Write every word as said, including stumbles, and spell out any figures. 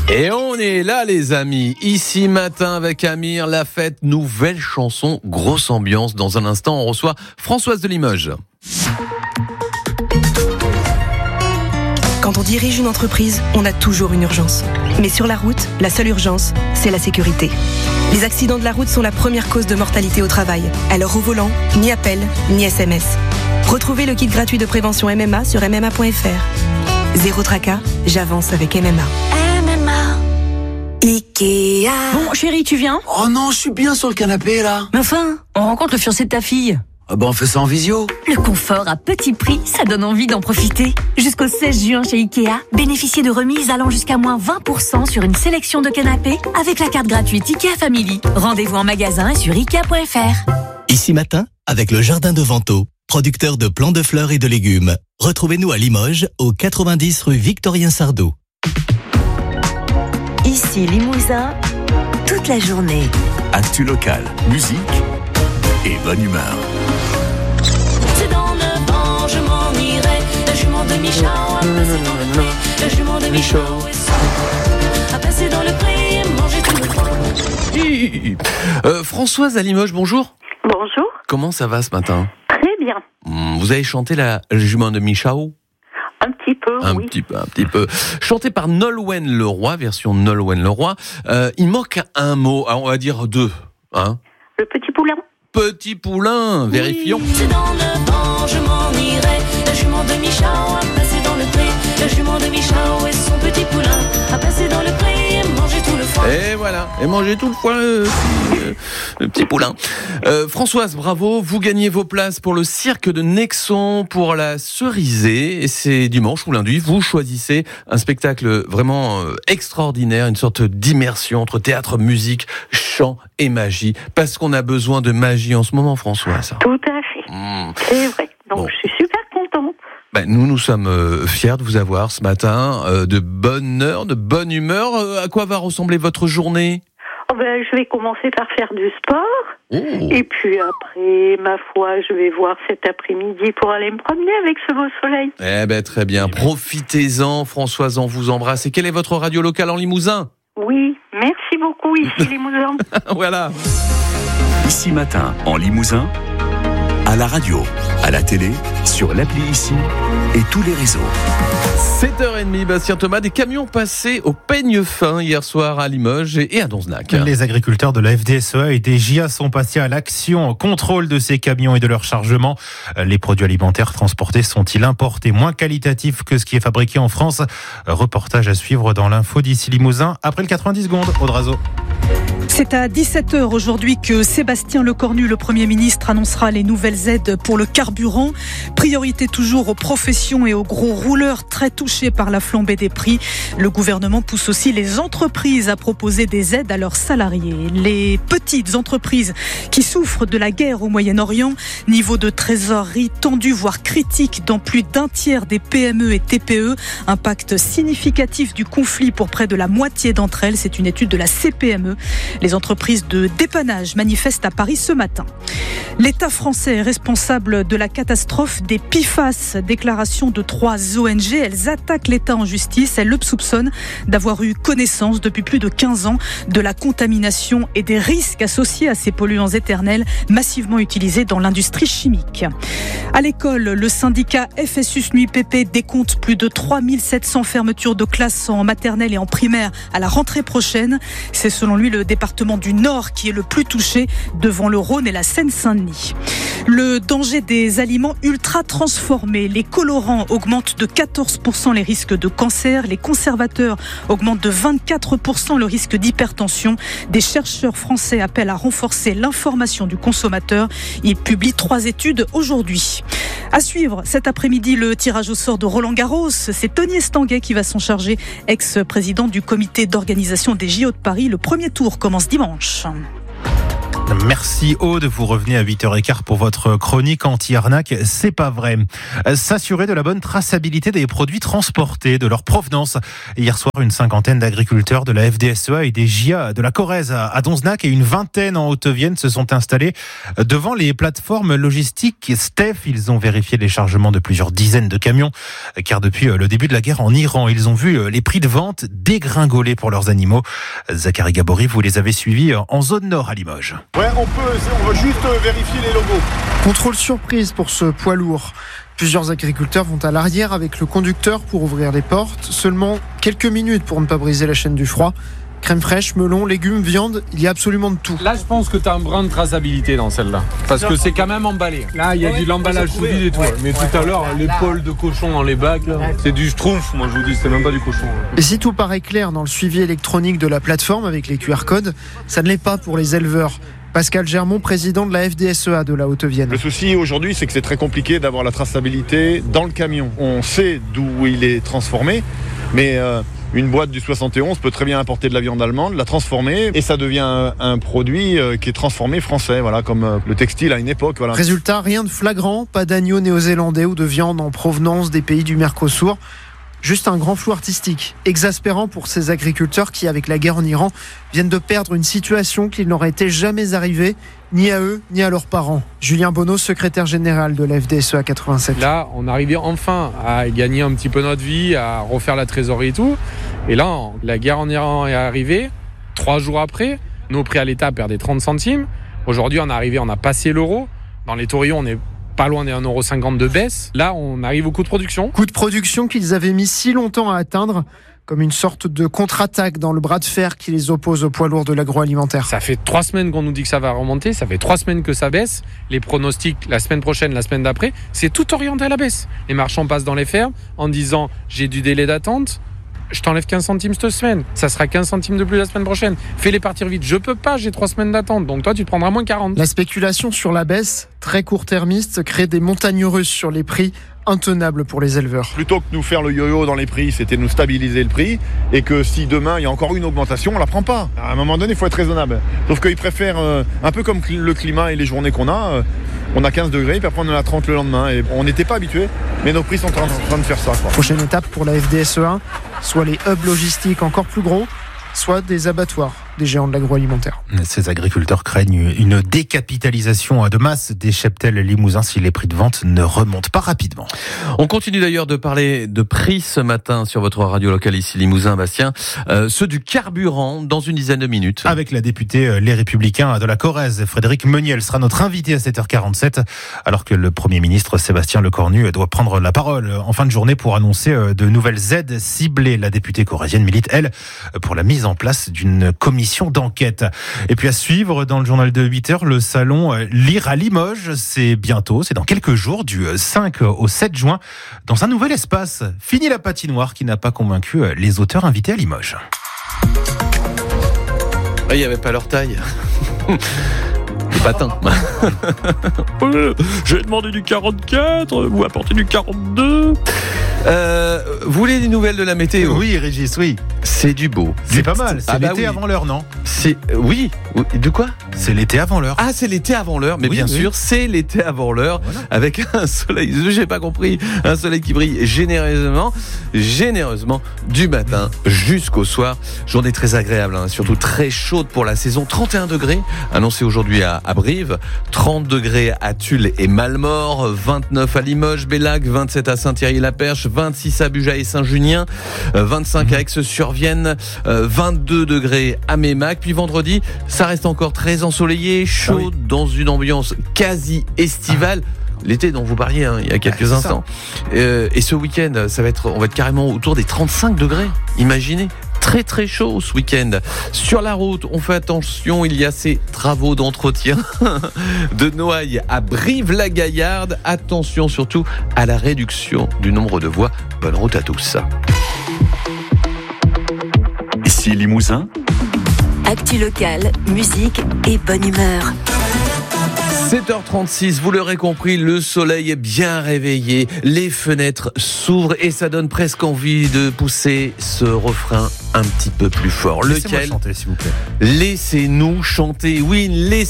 Et on est là les amis, ici matin avec Amir, la fête, nouvelle chanson, grosse ambiance. Dans un instant, on reçoit Françoise de Limoges. Quand on dirige une entreprise, on a toujours une urgence. Mais sur la route, la seule urgence, c'est la sécurité. Les accidents de la route sont la première cause de mortalité au travail. Alors au volant, ni appel, ni S M S. Retrouvez le kit gratuit de prévention M M A sur m m a point f r. Zéro tracas, j'avance avec M M A. M M A. Ikea. Bon, chérie, tu viens ? Oh non, je suis bien sur le canapé, là. Mais enfin, on rencontre le fiancé de ta fille. Ah bah on fait ça en visio. Le confort à petit prix, ça donne envie d'en profiter. Jusqu'au seize juin chez Ikea, bénéficiez de remises allant jusqu'à moins vingt pour cent sur une sélection de canapés avec la carte gratuite Ikea Family. Rendez-vous en magasin et sur ikea point f r. Ici matin, avec le Jardin de Vento, producteur de plants de fleurs et de légumes. Retrouvez-nous à Limoges, au quatre-vingt-dix rue Victorien Sardou. Ici Limousin, toute la journée. Actu local, musique et bonne humeur. C'est dans le vent, je m'en irai. La jument de Michao a passé dans le pré. La jument de Michao a passé dans le pré et mangé tout le temps. Euh, Françoise à Limoges, bonjour. Bonjour. Comment ça va ce matin ? Très bien. Vous avez chanté la jument de Michao ? Un petit peu, un oui. petit peu, un petit peu. Chanté par Nolwenn Leroy, version Nolwenn Leroy. Euh, il manque un mot, alors on va dire deux. Hein ? Le petit poulain. Petit poulain, vérifions. Oui, c'est dans le vent, je m'en irai. La jument de Michao a passé dans le pré. La jument de Michao et son petit poulain a passé dans le pré et mangé tout le foin. Et voilà, et manger tout le foin, le petit, euh, le petit poulain. Euh, Françoise, bravo, vous gagnez vos places pour le cirque de Nexon pour la Cerisée. Et c'est dimanche ou lundi, vous choisissez un spectacle vraiment euh, extraordinaire, une sorte d'immersion entre théâtre, musique, chant et magie. Parce qu'on a besoin de magie en ce moment, Françoise. Tout à fait. Mmh. C'est vrai. Donc Bon. je suis super contente. Ben, nous, nous sommes euh, fiers de vous avoir ce matin, euh, de bonne heure, de bonne humeur. Euh, à quoi va ressembler votre journée ? Oh ben, je vais commencer par faire du sport. Oh. Et puis après, ma foi, je vais voir cet après-midi pour aller me promener avec ce beau soleil. Eh ben, très bien. Profitez-en, Françoise, on vous embrasse. Et quelle est votre radio locale en Limousin ? Oui, merci beaucoup, ici Limousin. Voilà. Ici matin, en Limousin, à la radio, à la télé, sur l'appli Ici et tous les réseaux. sept heures trente, Bastien Thomas, des camions passés au peigne fin hier soir à Limoges et à Donzenac. Les agriculteurs de la F D S E A et des J A sont passés à l'action. Contrôle de ces camions et de leur chargement. Les produits alimentaires transportés sont-ils importés, moins qualitatifs que ce qui est fabriqué en France ? Reportage à suivre dans l'info d'ici Limousin après le quatre-vingt-dix secondes. Audrazo. C'est à dix-sept heures aujourd'hui que Sébastien Lecornu, le Premier ministre, annoncera les nouvelles aides pour le carburant. Priorité toujours aux professions et aux gros rouleurs très touchés par la flambée des prix. Le gouvernement pousse aussi les entreprises à proposer des aides à leurs salariés. Les petites entreprises qui souffrent de la guerre au Moyen-Orient, niveau de trésorerie tendu voire critique dans plus d'un tiers des P M E et T P E. Impact significatif du conflit pour près de la moitié d'entre elles. C'est une étude de la C P M E. Les entreprises de dépannage manifestent à Paris ce matin. L'État français est responsable de la catastrophe des P F A S. Déclaration de trois O N G. Elles attaquent l'État en justice. Elles le soupçonnent d'avoir eu connaissance depuis plus de quinze ans de la contamination et des risques associés à ces polluants éternels massivement utilisés dans l'industrie chimique. À l'école, le syndicat F S U S N U I P P décompte plus de trois mille sept cents fermetures de classes en maternelle et en primaire à la rentrée prochaine. C'est selon lui le département du Nord qui est le plus touché devant le Rhône et la Seine-Saint-Denis. Le danger des aliments ultra transformés. Les colorants augmentent de quatorze pour cent les risques de cancer. Les conservateurs augmentent de vingt-quatre pour cent le risque d'hypertension. Des chercheurs français appellent à renforcer l'information du consommateur. Ils publient trois études aujourd'hui. À suivre cet après-midi le tirage au sort de Roland Garros. C'est Tony Estanguet qui va s'en charger, ex-président du comité d'organisation des J O de Paris. Le premier tour commence dimanche. Merci Aude, vous revenez à huit heures quinze pour votre chronique anti-arnaque. C'est pas vrai. S'assurer de la bonne traçabilité des produits transportés, de leur provenance. Hier soir, une cinquantaine d'agriculteurs de la F D S E A et des J A de la Corrèze à Donzenac et une vingtaine en Haute-Vienne se sont installés devant les plateformes logistiques Steph. Ils ont vérifié les chargements de plusieurs dizaines de camions, car depuis le début de la guerre en Iran, ils ont vu les prix de vente dégringoler pour leurs animaux. Zachary Gabory, vous les avez suivis en zone nord à Limoges. Ouais, on peut, on va juste vérifier les logos. Contrôle surprise pour ce poids lourd. Plusieurs agriculteurs vont à l'arrière avec le conducteur pour ouvrir les portes. Seulement quelques minutes pour ne pas briser la chaîne du froid. Crème fraîche, melon, légumes, viande, il y a absolument de tout. Là, je pense que tu as un brin de traçabilité dans celle-là. Parce que c'est quand même emballé. Là, il y a ouais, de l'emballage sous vide et tout. Ouais. Mais tout à l'heure, l'épaule de cochon dans les bacs, là, c'est du schtroumpf. Moi, je vous dis, c'est même pas du cochon. Et si tout paraît clair dans le suivi électronique de la plateforme avec les Q R codes, ça ne l'est pas pour les éleveurs. Pascal Germont, président de la F D S E A de la Haute-Vienne. Le souci aujourd'hui, c'est que c'est très compliqué d'avoir la traçabilité dans le camion. On sait d'où il est transformé, mais euh, une boîte du soixante et onze peut très bien importer de la viande allemande, la transformer, et ça devient un, un produit euh, qui est transformé français, voilà, comme euh, le textile à une époque. Voilà. Résultat, rien de flagrant, pas d'agneau néo-zélandais ou de viande en provenance des pays du Mercosur. Juste un grand flou artistique, exaspérant pour ces agriculteurs qui, avec la guerre en Iran, viennent de perdre une situation qui n'aurait été jamais arrivée, ni à eux, ni à leurs parents. Julien Bonneau, secrétaire général de la F D S E A quatre-vingt-sept. Là, on arrivait enfin à gagner un petit peu notre vie, à refaire la trésorerie et tout. Et là, la guerre en Iran est arrivée. Trois jours après, nos prix à l'État perdaient trente centimes. Aujourd'hui, on est arrivé, on a passé l'euro. Dans les taurillons, on est pas loin des un euro cinquante de baisse. Là, on arrive au coût de production. Coût de production qu'ils avaient mis si longtemps à atteindre, comme une sorte de contre-attaque dans le bras de fer qui les oppose au poids lourd de l'agroalimentaire. Ça fait trois semaines qu'on nous dit que ça va remonter, ça fait trois semaines que ça baisse. Les pronostics, la semaine prochaine, la semaine d'après, c'est tout orienté à la baisse. Les marchands passent dans les fermes en disant « j'ai du délai d'attente ». Je t'enlève quinze centimes cette semaine. Ça sera quinze centimes de plus la semaine prochaine. Fais-les partir vite. Je peux pas, j'ai trois semaines d'attente. Donc toi, tu te prendras moins quarante. La spéculation sur la baisse, très court-termiste, crée des montagnes russes sur les prix, intenables pour les éleveurs. Plutôt que de nous faire le yo-yo dans les prix, c'était de nous stabiliser le prix. Et que si demain, il y a encore une augmentation, on la prend pas. À un moment donné, il faut être raisonnable. Sauf qu'ils préfèrent, euh, un peu comme le climat et les journées qu'on a, euh, on a quinze degrés, puis après on en a trente le lendemain. Et on n'était pas habitués, mais nos prix sont en train de faire ça, quoi. Prochaine étape pour la F D S E A, soit les hubs logistiques encore plus gros, soit des abattoirs des géants de l'agroalimentaire. Ces agriculteurs craignent une décapitalisation de masse des cheptels limousins si les prix de vente ne remontent pas rapidement. On continue d'ailleurs de parler de prix ce matin sur votre radio locale ici Limousin, Bastien. Euh, ceux du carburant dans une dizaine de minutes. Avec la députée Les Républicains de la Corrèze, Frédérique Meunier, elle sera notre invitée à sept heures quarante-sept, alors que le Premier ministre Sébastien Lecornu doit prendre la parole en fin de journée pour annoncer de nouvelles aides ciblées. La députée corrézienne milite, elle, pour la mise en place d'une commission d'enquête. Et puis à suivre dans le journal de huit heures, le salon Lire à Limoges. C'est bientôt, c'est dans quelques jours, du cinq au sept juin, dans un nouvel espace. Fini la patinoire qui n'a pas convaincu les auteurs invités à Limoges. Il n'y avait pas leur taille. Les patins. J'ai demandé du quarante-quatre, vous apportez du quarante-deux. Euh, vous voulez des nouvelles de la météo ? Oui, Régis, oui. C'est du beau. C'est pas mal, c'est ah bah l'été oui. avant l'heure, non ? C'est oui. De quoi ? C'est l'été avant l'heure. Ah, c'est l'été avant l'heure, mais oui, bien oui. sûr, c'est l'été avant l'heure, voilà. Avec un soleil, j'ai pas compris, un soleil qui brille généreusement, généreusement, du matin jusqu'au soir. Journée très agréable, hein, surtout très chaude pour la saison. trente et un degrés annoncé aujourd'hui à, à Brive, trente degrés à Tulle et Malmort, vingt-neuf à Limoges, Bellac, vingt-sept à Saint-Thierry-la-Perche, vingt-six à Bugeac et Saint-Junien, vingt-cinq à Aix-sur-Vienne, vingt-deux degrés à Mémac. Puis vendredi, ça reste encore très ensoleillé, chaud, ah oui. dans une ambiance quasi estivale. Ah. L'été dont vous parliez hein, il y a quelques ah, instants. Euh, et ce week-end, ça va être, on va être carrément autour des trente-cinq degrés. Imaginez. Très très chaud ce week-end. Sur la route, on fait attention, il y a ces travaux d'entretien de Noailles à Brive-la-Gaillarde. Attention surtout à la réduction du nombre de voies. Bonne route à tous. Ici Limousin. Actu locale, musique et bonne humeur. sept heures trente-six, vous l'aurez compris, le soleil est bien réveillé, les fenêtres s'ouvrent et ça donne presque envie de pousser ce refrain un petit peu plus fort. Laissez-moi Lequel ? chanter, s'il vous plaît. Laissez-nous chanter. Oui, laissez